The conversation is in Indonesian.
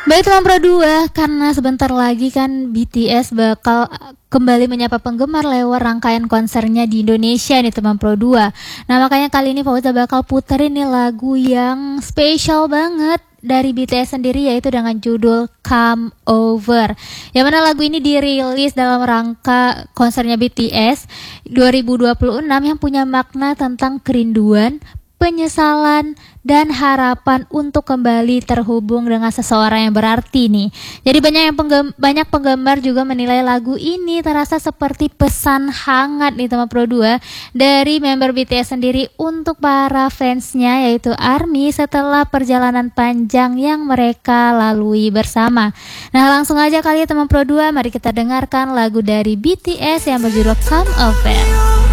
Baik teman Pro 2, karena sebentar lagi kan BTS bakal kembali menyapa penggemar lewat rangkaian konsernya di Indonesia nih teman Pro 2. Nah makanya kali ini Fauza bakal puterin nih lagu yang spesial banget dari BTS sendiri, yaitu dengan judul Come Over. Yang mana lagu ini dirilis dalam rangka konsernya BTS 2026 yang punya makna tentang kerinduan, penyesalan, dan harapan untuk kembali terhubung dengan seseorang yang berarti nih. Jadi banyak penggemar juga menilai lagu ini terasa seperti pesan hangat nih teman Pro 2 dari member BTS sendiri untuk para fansnya, yaitu ARMY, setelah perjalanan panjang yang mereka lalui bersama. Nah langsung aja kali ya teman Pro 2, mari kita dengarkan lagu dari BTS yang berjudul Come Over.